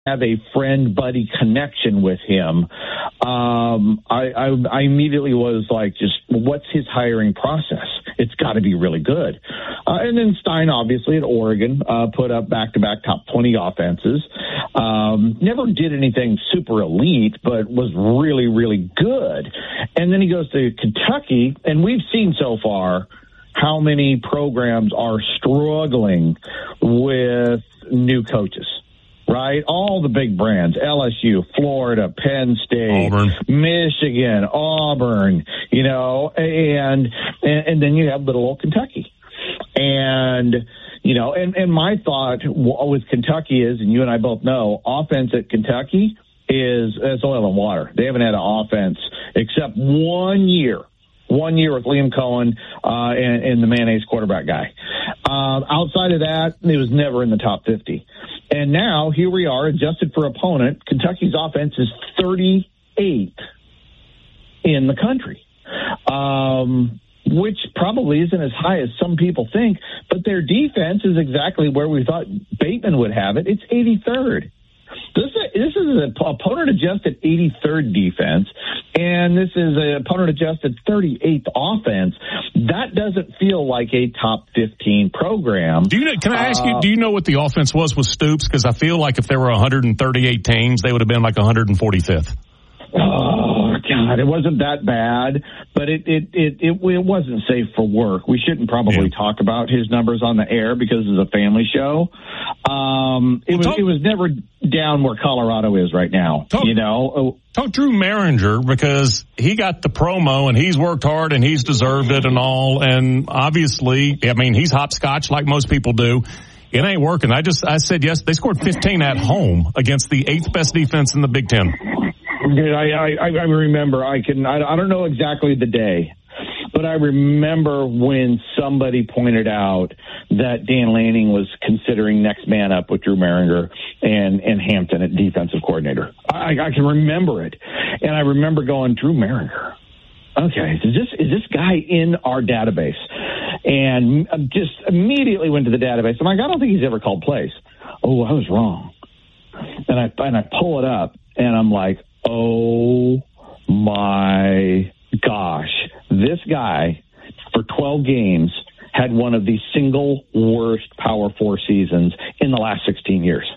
have a friend-buddy connection with him, I immediately was like, just what's his hiring process? It's got to be really good. And then Stein, obviously, at Oregon, put up back-to-back top 20 offenses. Never did anything super elite, but was really, really good. And then he goes to Kentucky, and we've seen so far how many programs are struggling with new coaches. Right? All the big brands, LSU, Florida, Penn State, Auburn. Michigan, Auburn, and then you have little old Kentucky. And, and my thought with Kentucky is, and you and I both know, offense at Kentucky is oil and water. They haven't had an offense except 1 year. 1 year with Liam Cohen and the mayonnaise quarterback guy. Outside of that, it was never in the top 50. And now, here we are, adjusted for opponent. Kentucky's offense is 38th in the country, which probably isn't as high as some people think. But their defense is exactly where we thought Bateman would have it. It's 83rd. This is an opponent-adjusted 83rd defense, and this is an opponent-adjusted 38th offense. That doesn't feel like a top 15 program. Can I ask you, do you know what the offense was with Stoops? Because I feel like if there were 138 teams, they would have been like 145th. Oh, God, it wasn't that bad, but it wasn't safe for work. We shouldn't probably talk about his numbers on the air because it's a family show. It was never down where Colorado is right now, Talk Drew Maringer, because he got the promo and he's worked hard and he's deserved it and all. And obviously, he's hopscotch like most people do. It ain't working. I said yes. They scored 15 at home against the 8th best defense in the Big Ten. I remember. I don't know exactly the day, but I remember when somebody pointed out that Dan Lanning was considering next man up with Drew Maringer and Hampton at defensive coordinator. I can remember it, and I remember going, Drew Maringer. Okay, is this guy in our database? And just immediately went to the database. I'm like, I don't think he's ever called plays. Oh, I was wrong. And I pull it up, and I'm like, oh my gosh, this guy for 12 games had one of the single worst Power 4 seasons in the last 16 years.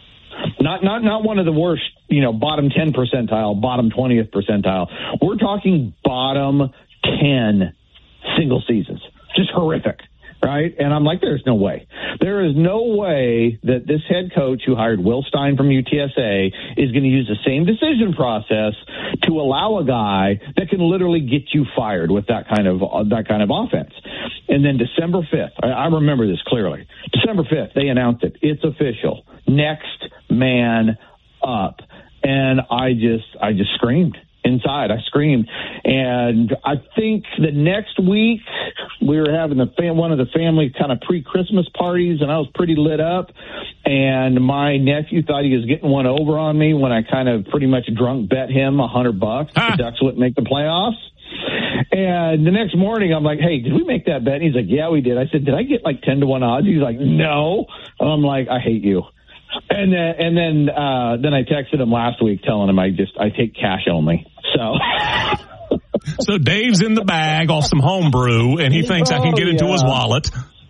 Not one of the worst, bottom 10 percentile, bottom 20th percentile. We're talking bottom 10 single seasons. Just horrific. Right? And I'm like, there's no way. There is no way that this head coach who hired Will Stein from UTSA is going to use the same decision process to allow a guy that can literally get you fired with that kind of offense. And then December 5th, I remember this clearly. December 5th, they announced it. It's official. Next man up. And I just screamed. Inside, I screamed, and I think the next week we were having one of the family kind of pre-Christmas parties, and I was pretty lit up. And my nephew thought he was getting one over on me when I kind of pretty much drunk bet him $100 the Ducks wouldn't make the playoffs. And the next morning, I'm like, "Hey, did we make that bet?" And he's like, "Yeah, we did." I said, "Did I get like 10-1 odds?" He's like, "No." I'm like, "I hate you." And then I texted him last week telling him I take cash only. So Dave's in the bag off some homebrew, and he thinks I can get into his wallet.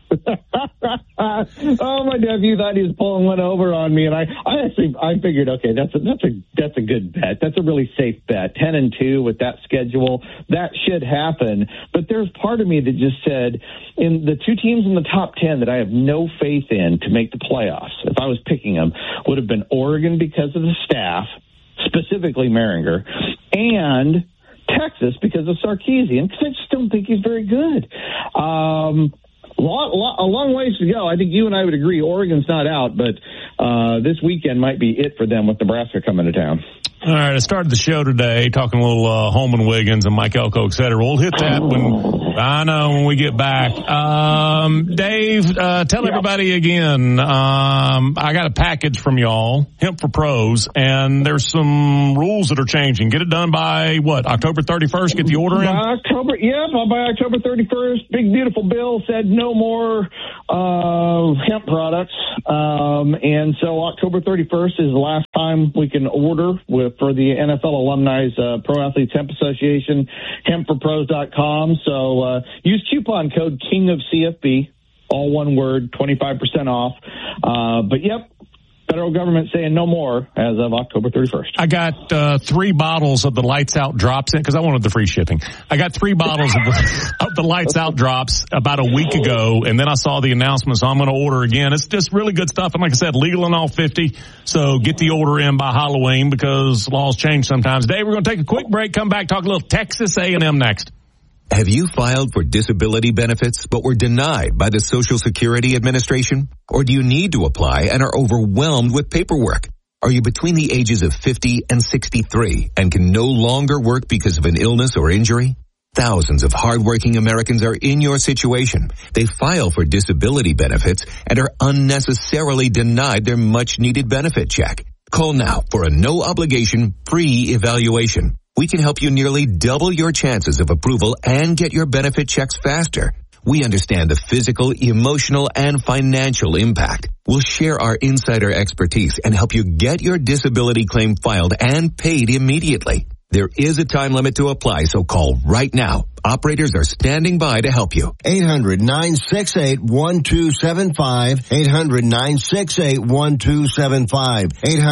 Oh, my nephew thought he was pulling one over on me, and I figured, okay, that's a good bet. That's a really safe bet. 10-2 with that schedule, that should happen. But there's part of me that just said, in the two teams in the top 10 that I have no faith in to make the playoffs, if I was picking them, would have been Oregon because of the staff, specifically Maringer, and Texas because of Sarkisian, because I just don't think he's very good. A long ways to go. I think you and I would agree Oregon's not out, but this weekend might be it for them with Nebraska coming to town. All right, I started the show today talking a little Holman Wiggins and Mike Elko, et cetera. We'll hit that when we get back. Dave, tell everybody again, I got a package from y'all, Hemp for Pros, and there's some rules that are changing. Get it done by, October 31st? Get the order in? By October 31st. Big, beautiful bill said no more Hemp products. And so October 31st is the last time we can order for the NFL Alumni's Pro Athletes Hemp Association, hempforpros.com. So use coupon code KINGOFCFB, all one word, 25% off. But yep, federal government saying no more as of October 31st. I got 3 bottles of the Lights Out drops in because I wanted the free shipping. I got 3 bottles of the Lights Out drops about a week ago, and then I saw the announcement, so I'm going to order again. It's just really good stuff, and like I said, legal in all 50. So get the order in by Halloween because laws change sometimes. Dave, we're going to take a quick break, come back, talk a little Texas A&M next. Have you filed for disability benefits but were denied by the Social Security Administration? Or do you need to apply and are overwhelmed with paperwork? Are you between the ages of 50 and 63 and can no longer work because of an illness or injury? Thousands of hardworking Americans are in your situation. They file for disability benefits and are unnecessarily denied their much-needed benefit check. Call now for a no-obligation, free evaluation. We can help you nearly double your chances of approval and get your benefit checks faster. We understand the physical, emotional, and financial impact. We'll share our insider expertise and help you get your disability claim filed and paid immediately. There is a time limit to apply, so call right now. Operators are standing by to help you. 800-968-1275. 800-968-1275.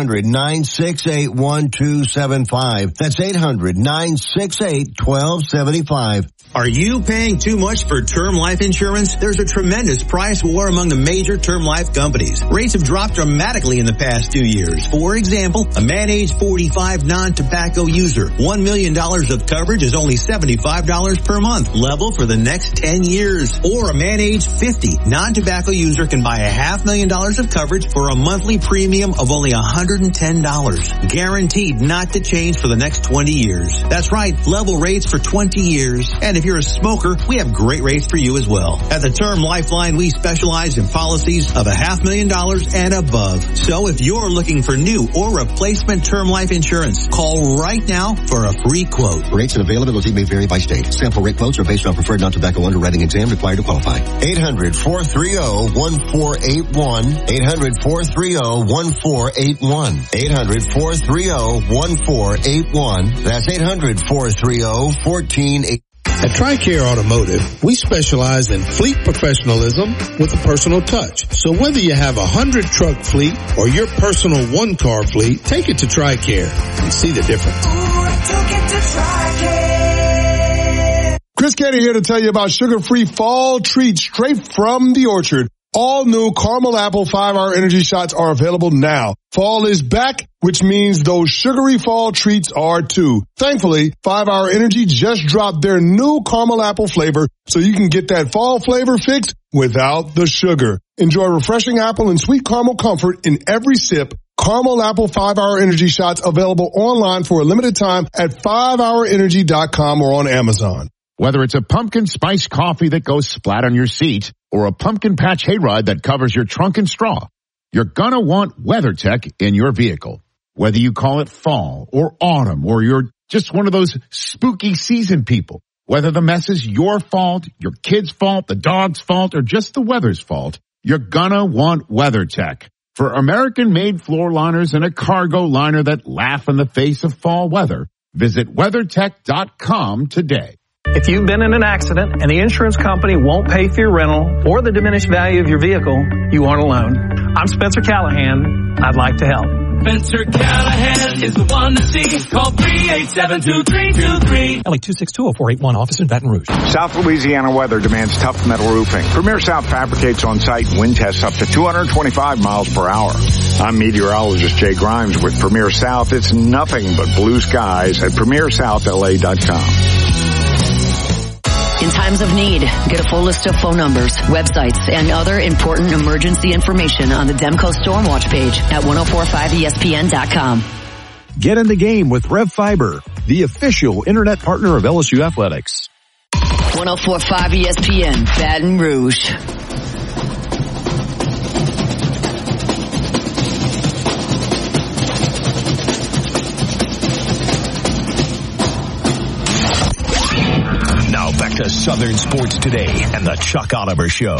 800-968-1275. That's 800-968-1275. Are you paying too much for term life insurance? There's a tremendous price war among the major term life companies. Rates have dropped dramatically in the past 2 years. For example, a man age 45 non-tobacco user, $1 million of coverage is only $75 per month, level for the next 10 years. Or a man age 50 non-tobacco user can buy $500,000 of coverage for a monthly premium of only $110, guaranteed not to change for the next 20 years. That's right, level rates for 20 years. And if you're a smoker, we have great rates for you as well. At the Term Lifeline, we specialize in policies of $500,000 and above. So if you're looking for new or replacement term life insurance, call right now for a free quote. Rates and availability may vary by state. Sample rate quotes are based on preferred non-tobacco underwriting exam required to qualify. 800-430-1481. 800-430-1481. 800-430-1481. That's 800-430-1481. At TRICARE Automotive, we specialize in fleet professionalism with a personal touch. So whether you have a 100-truck fleet or your personal one-car fleet, take it to TRICARE and see the difference. Chris Canty here to tell you about sugar-free fall treats straight from the orchard. All new caramel apple 5-hour energy shots are available now. Fall is back, which means those sugary fall treats are too. Thankfully, 5-hour energy just dropped their new caramel apple flavor, so you can get that fall flavor fix without the sugar. Enjoy refreshing apple and sweet caramel comfort in every sip. Caramel apple 5-hour energy shots available online for a limited time at 5hourenergy.com or on Amazon. Whether it's a pumpkin spice coffee that goes splat on your seat or a pumpkin patch hayride that covers your trunk and straw, you're gonna want WeatherTech in your vehicle. Whether you call it fall or autumn or you're just one of those spooky season people, whether the mess is your fault, your kid's fault, the dog's fault, or just the weather's fault, you're gonna want WeatherTech. For American-made floor liners and a cargo liner that laugh in the face of fall weather, visit WeatherTech.com today. If you've been in an accident and the insurance company won't pay for your rental or the diminished value of your vehicle, you aren't alone. I'm Spencer Callahan. I'd like to help. Spencer Callahan is the one to see. Call 387-2323. LA 262-0481, office in Baton Rouge. South Louisiana weather demands tough metal roofing. Premier South fabricates on-site wind tests up to 225 miles per hour. I'm meteorologist Jay Grimes with Premier South. It's nothing but blue skies at PremierSouthLA.com. In times of need, get a full list of phone numbers, websites, and other important emergency information on the Demco Stormwatch page at 1045ESPN.com. Get in the game with RevFiber, the official internet partner of LSU Athletics. 1045 ESPN, Baton Rouge. Back to Southern Sports Today and the Chuck Oliver Show.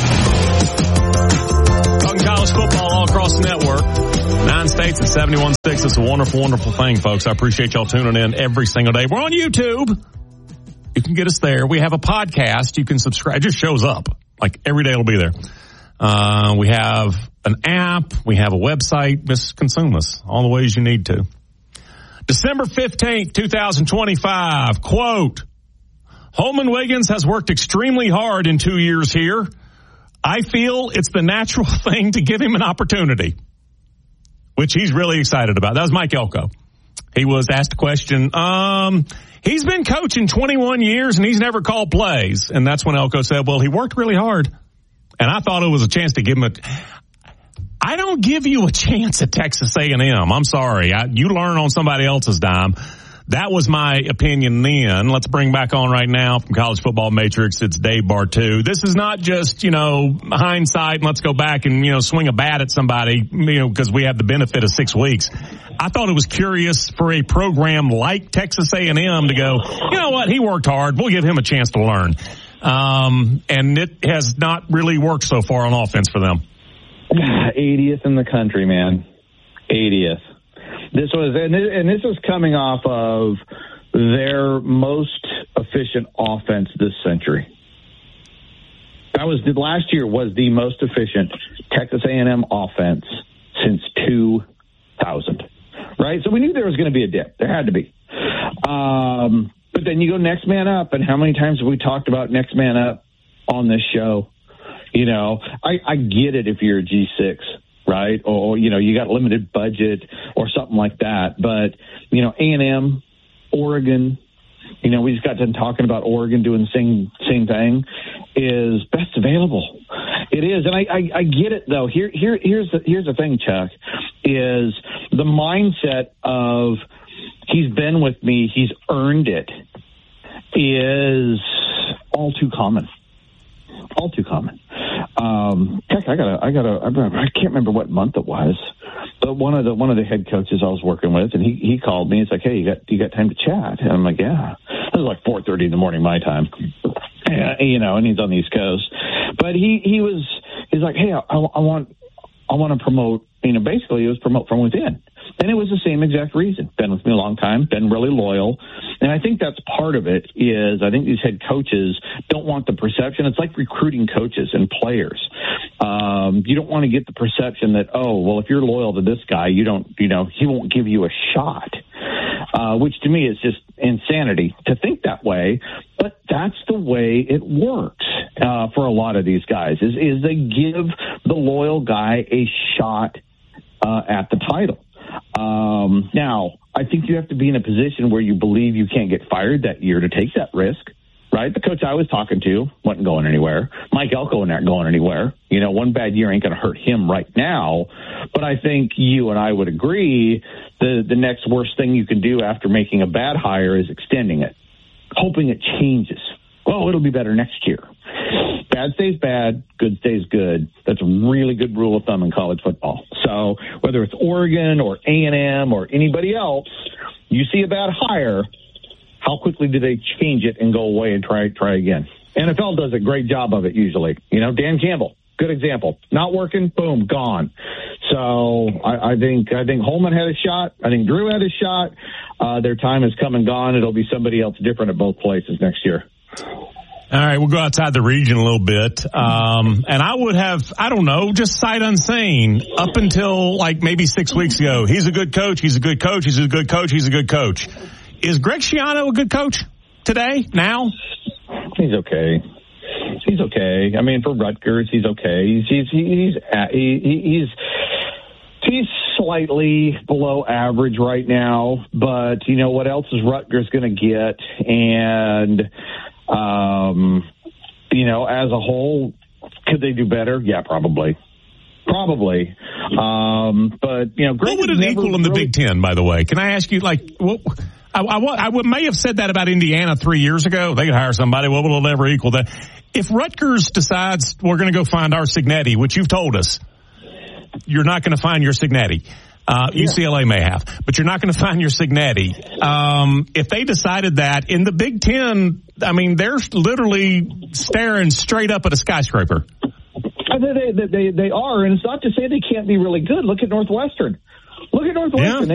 Talking college football all across the network. 9 states and 71 states. It's a wonderful, wonderful thing, folks. I appreciate y'all tuning in every single day. We're on YouTube. You can get us there. We have a podcast. You can subscribe. It just shows up. Like every day it'll be there. We have an app. We have a website. Just consume us all the ways you need to. December 15th, 2025. Quote, Holman Wiggins has worked extremely hard in 2 years here. I feel it's the natural thing to give him an opportunity, which he's really excited about. That was Mike Elko. He was asked a question. He's been coaching 21 years and he's never called plays. And that's when Elko said, well, he worked really hard. And I thought it was a chance to give him I don't give you a chance at Texas A&M. I'm sorry. You learn on somebody else's dime. That was my opinion then. Let's bring back on right now from College Football Matrix. It's Dave Bartu. This is not just, hindsight and let's go back and, swing a bat at somebody, because we have the benefit of 6 weeks. I thought it was curious for a program like Texas A&M to go, you know what? He worked hard. We'll give him a chance to learn. And it has not really worked so far on offense for them. 80th in the country, man. 80th. This was coming off of their most efficient offense this century. Last year was the most efficient Texas A&M offense since 2000, right? So we knew there was going to be a dip. There had to be. But then you go next man up, and how many times have we talked about next man up on this show? I get it if you're a G6, right? Or you got limited budget or something like that. But, A&M, Oregon, we just got done talking about Oregon doing the same thing, is best available. It is. And I get it, though. Here's the thing, Chuck, is the mindset of he's been with me, he's earned it, is all too common. All too common. Heck, I can't remember what month it was, but one of the head coaches I was working with, and he called me. It's like, hey, you got time to chat? And I'm like, yeah. It was like 4:30 in the morning my time, and he's on the East Coast. But he's like, hey, I want to promote. Basically it was promote from within. And it was the same exact reason. Been with me a long time, been really loyal. And I think that's part of it is I think these head coaches don't want the perception. It's like recruiting coaches and players. You don't want to get the perception that, if you're loyal to this guy, he won't give you a shot. Which to me is just insanity to think that way. But that's the way it works for a lot of these guys is they give the loyal guy a shot at the title. Now, I think you have to be in a position where you believe you can't get fired that year to take that risk, right? The coach I was talking to wasn't going anywhere. Mike Elko wasn't going anywhere. One bad year ain't going to hurt him right now. But I think you and I would agree the next worst thing you can do after making a bad hire is extending it, hoping it changes. Well, it'll be better next year. Bad stays bad, good stays good. That's a really good rule of thumb in college football. So whether it's Oregon or A&M or anybody else, you see a bad hire, how quickly do they change it and go away and try again? NFL does a great job of it usually. Dan Campbell, good example. Not working, boom, gone. So I think Holman had a shot. I think Drew had a shot. Their time has come and gone. It'll be somebody else different at both places next year. All right, we'll go outside the region a little bit. And I would have, just sight unseen up until maybe 6 weeks ago. He's a good coach. He's a good coach. He's a good coach. He's a good coach. Is Greg Schiano a good coach today, now? He's okay. For Rutgers, he's okay. He's slightly below average right now, but what else is Rutgers going to get? And, as a whole, could they do better? Yeah, probably. But, Greg, what would it equal in the Big Ten, by the way? Can I ask you, I may have said that about Indiana 3 years ago. They could hire somebody. Well, it'll never equal that. If Rutgers decides we're going to go find our Cignetti, which you've told us, you're not going to find your Cignetti. UCLA may have, but you're not going to find your Cignetti. If they decided that in the Big Ten, I mean, they're literally staring straight up at a skyscraper. They are, and it's not to say they can't be really good. Look at Northwestern. Yeah.